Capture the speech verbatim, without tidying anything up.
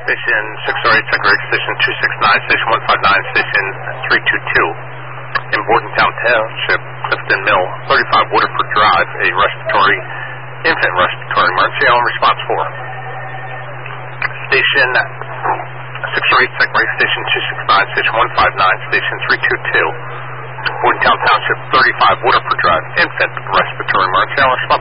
Station six oh eight, Secretary, Station two six nine, Station one five nine, Station three two two. In Bordentown Township, Clifton Mill, thirty-five Waterford Drive, a respiratory, infant respiratory emergency. On response four. Station six oh eight, Secretary, Station two six nine, Station one five nine, Station three two two. Bordentown Township, thirty-five Waterford Drive, infant respiratory emergency. On response